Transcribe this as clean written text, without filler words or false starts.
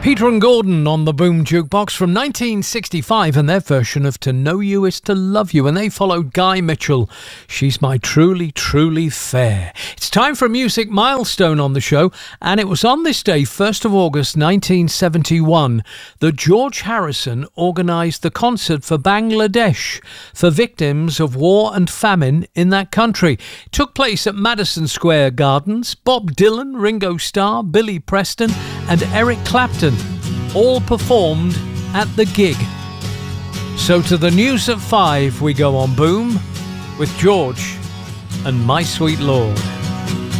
Peter and Gordon on the Boom Jukebox from 1965 and their version of To Know You Is To Love You, and they followed Guy Mitchell, She's My Truly, Truly Fair. It's time for a music milestone on the show, and it was on this day, 1st of August 1971, that George Harrison organised the concert for Bangladesh for victims of war and famine in that country. It took place at Madison Square Gardens. Bob Dylan, Ringo Starr, Billy Preston and Eric Clapton all performed at the gig. So to the news at 5 we go on Boom with George and My Sweet Lord.